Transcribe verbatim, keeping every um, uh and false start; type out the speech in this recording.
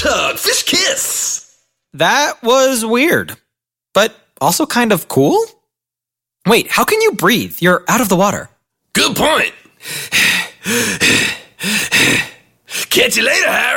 hug, fish kiss. That was weird, but also kind of cool. Wait, how can you breathe? You're out of the water. Good point. Catch you later, Harry.